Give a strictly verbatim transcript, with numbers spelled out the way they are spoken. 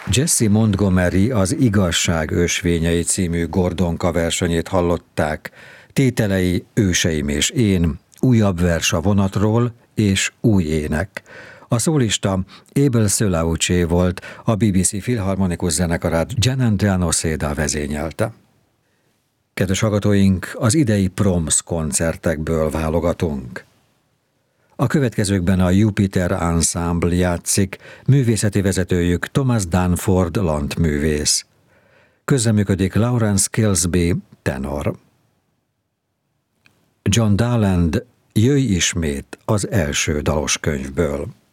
Jesse Montgomery Az igazság ösvényei című Gordonka versenyét hallották, tételei Őseim és én, újabb vers a vonatról és új ének. A szólista Abel Szölaucsé volt, a bé bé cé Filharmonikus zenekarát Gianandrea Noseda vezényelte. Kedves hallgatóink, az idei Proms koncertekből válogatunk. A következőkben a Jupiter Ensemble játszik, művészeti vezetőjük Thomas Danford landművész. Közreműködik Lawrence Kilsby, tenor. John Dowland, Jöjj ismét az első dalos könyvből.